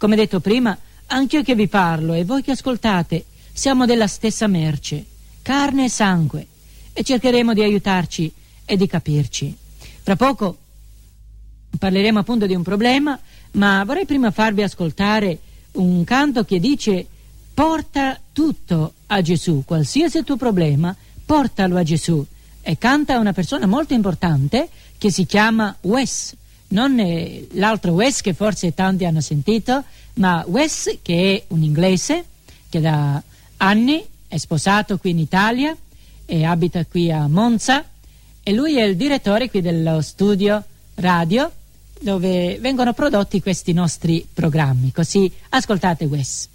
Come detto prima, anch'io che vi parlo e voi che ascoltate siamo della stessa merce, carne e sangue, e cercheremo di aiutarci e di capirci. Fra poco parleremo appunto di un problema, ma vorrei prima farvi ascoltare un canto che dice: porta tutto a Gesù, qualsiasi tuo problema, portalo a Gesù. E canta una persona molto importante che si chiama Wes, non l'altro Wes che forse tanti hanno sentito, ma Wes, che è un inglese che da anni è sposato qui in Italia e abita qui a Monza, e lui è il direttore qui dello studio radio dove vengono prodotti questi nostri programmi. Così ascoltate Wes.